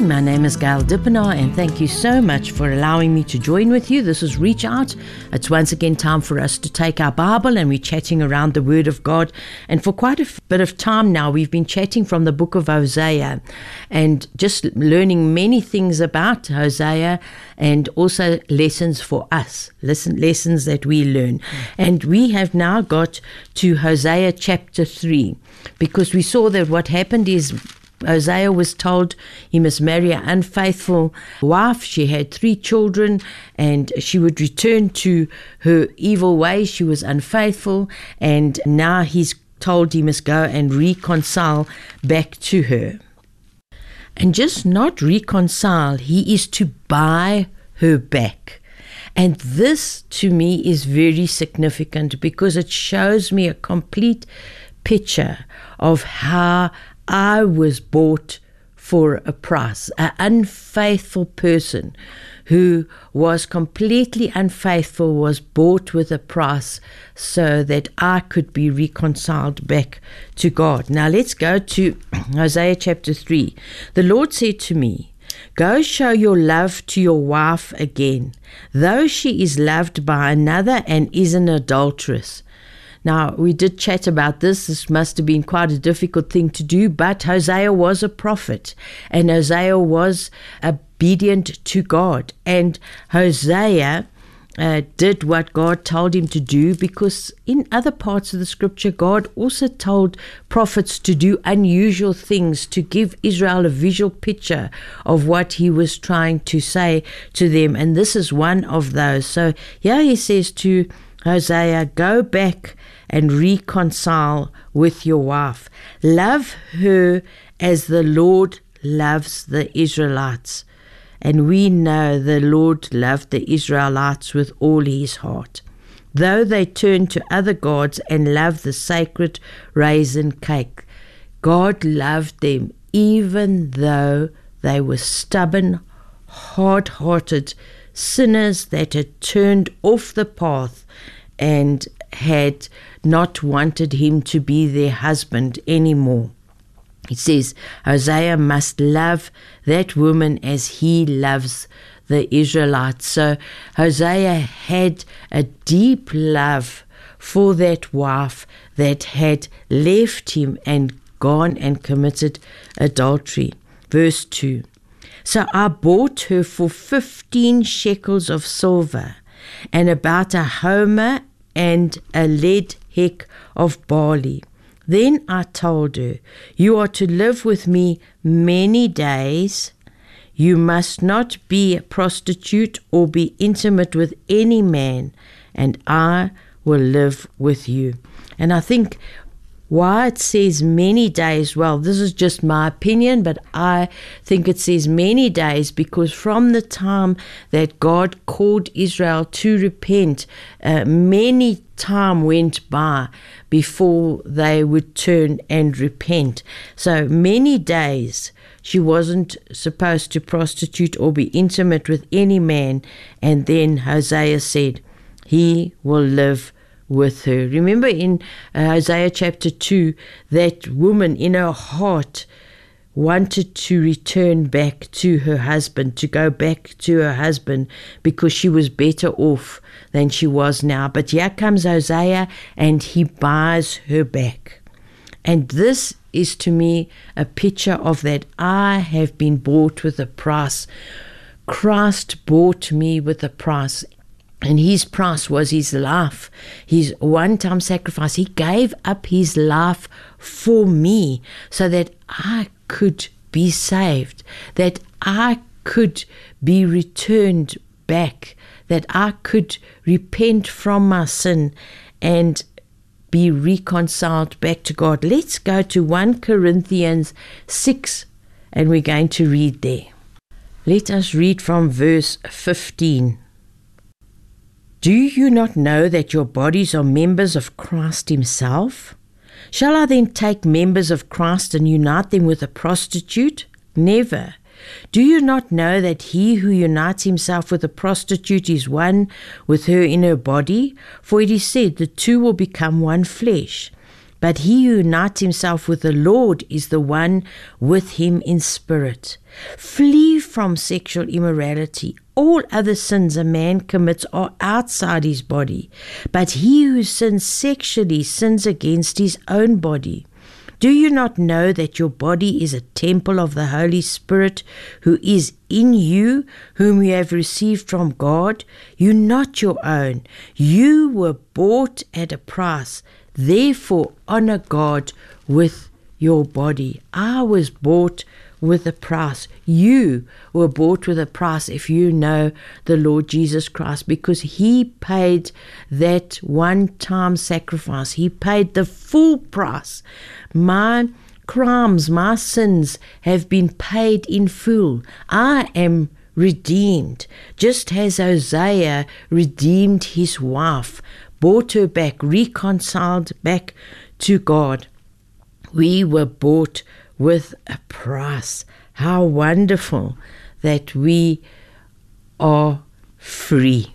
My name is Gail Dippenaar, and thank you so much for allowing me to join with you. This is Reach Out. It's once again time for us to take our Bible, and we're chatting around the Word of God. And for quite a bit of time now, we've been chatting from the book of Hosea and just learning many things about Hosea and also lessons for us, lessons that we learn. And we have now got to Hosea chapter 3, because we saw that what happened is Hosea was told he must marry an unfaithful wife. She had 3 children and she would return to her evil ways. She was unfaithful, and now he's told he must go and reconcile back to her. And just not reconcile, he is to buy her back. And this to me is very significant, because it shows me a complete picture of how I was bought for a price. An unfaithful person who was completely unfaithful was bought with a price so that I could be reconciled back to God. Now let's go to Hosea chapter 3. The Lord said to me, "Go show your love to your wife again, though she is loved by another and is an adulteress." Now, we did chat about this. This must have been quite a difficult thing to do, but Hosea was a prophet, and Hosea was obedient to God. And Hosea did what God told him to do, because in other parts of the scripture, God also told prophets to do unusual things to give Israel a visual picture of what he was trying to say to them. And this is one of those. So here he says to Hosea, go back and reconcile with your wife. Love her as the Lord loves the Israelites. And we know the Lord loved the Israelites with all his heart. Though they turned to other gods and loved the sacred raisin cake, God loved them even though they were stubborn, hard-hearted sinners that had turned off the path and had not wanted him to be their husband anymore. It says Hosea must love that woman as he loves the Israelites. So Hosea had a deep love for that wife that had left him and gone and committed adultery. Verse 2. So I bought her for 15 shekels of silver, and about a homer and a lead heck of barley. Then I told her, you are to live with me many days. You must not be a prostitute or be intimate with any man, and I will live with you. And I think why it says many days, well, this is just my opinion, but I think it says many days because from the time that God called Israel to repent, many time went by before they would turn and repent. So many days she wasn't supposed to prostitute or be intimate with any man. And then Hosea said, he will live with her. Remember in Hosea chapter 2, that woman in her heart wanted to return back to her husband, to go back to her husband because she was better off than she was now. But here comes Hosea and he buys her back. And this is to me a picture of that I have been bought with a price. Christ bought me with a price. And his price was his life, his one-time sacrifice. He gave up his life for me so that I could be saved, that I could be returned back, that I could repent from my sin and be reconciled back to God. Let's go to 1 Corinthians 6 and we're going to read there. Let us read from verse 15. Do you not know that your bodies are members of Christ himself? Shall I then take members of Christ and unite them with a prostitute? Never. Do you not know that he who unites himself with a prostitute is one with her in her body? For it is said, the two will become one flesh. But he who unites himself with the Lord is the one with him in spirit. Flee from sexual immorality. All other sins a man commits are outside his body, but he who sins sexually sins against his own body. Do you not know that your body is a temple of the Holy Spirit who is in you, whom you have received from God? You are not your own. You were bought at a price. Therefore, honor God with your body. I was bought with a price. You were bought with a price if you know the Lord Jesus Christ, because he paid that one-time sacrifice. He paid the full price. My crimes, my sins have been paid in full. I am redeemed, just as Hosea redeemed his wife, bought her back, reconciled back to God. We were bought with a price. How wonderful that we are free.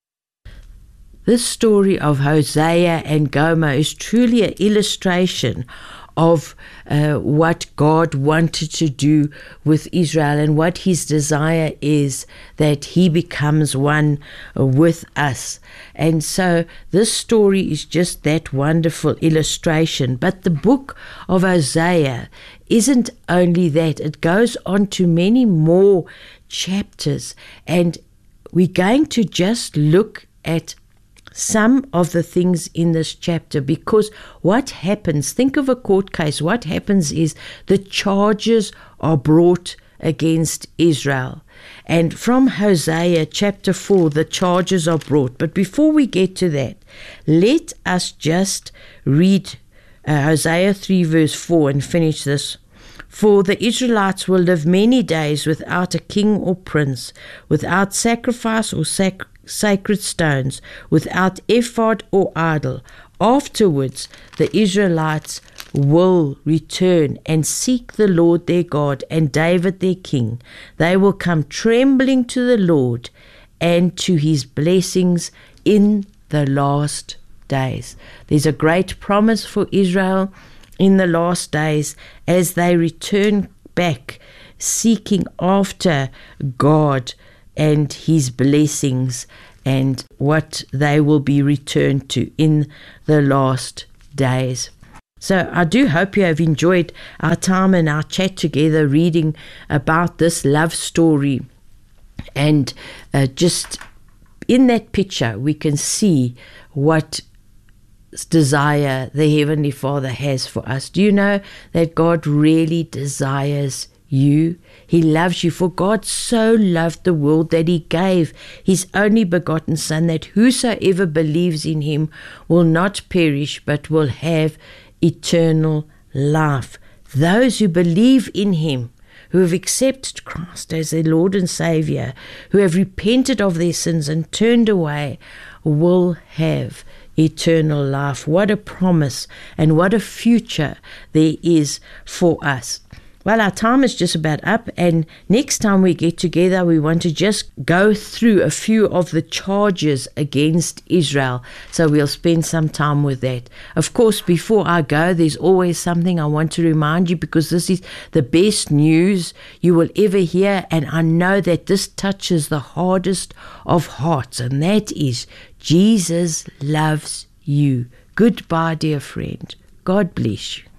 This story of Hosea and Gomer is truly an illustration of what God wanted to do with Israel, and what his desire is that he becomes one with us. And so this story is just that wonderful illustration. But the book of Hosea isn't only that. It goes on to many more chapters, and we're going to just look at some of the things in this chapter, because what happens, think of a court case, what happens is the charges are brought against Israel. And from Hosea chapter 4, the charges are brought. But before we get to that, let us just read Hosea 3 verse 4 and finish this. For the Israelites will live many days without a king or prince, without sacrifice or sacred stones, without ephod or idol. Afterwards, the Israelites will return and seek the Lord their God and David their king. They will come trembling to the Lord and to his blessings in the last days. There's a great promise for Israel in the last days as they return back, seeking after God and his blessings, and what they will be returned to in the last days. So I do hope you have enjoyed our time and our chat together, reading about this love story. And just in that picture, we can see what desire the Heavenly Father has for us. Do you know that God really desires you? He loves you, for God so loved the world that he gave his only begotten Son, that whosoever believes in him will not perish but will have eternal life. Those who believe in him, who have accepted Christ as their Lord and Savior, who have repented of their sins and turned away, will have eternal life. What a promise and what a future there is for us. Well, our time is just about up, and next time we get together, we want to just go through a few of the charges against Israel. So we'll spend some time with that. Of course, before I go, there's always something I want to remind you, because this is the best news you will ever hear, and I know that this touches the hardest of hearts, and that is Jesus loves you. Goodbye, dear friend. God bless you.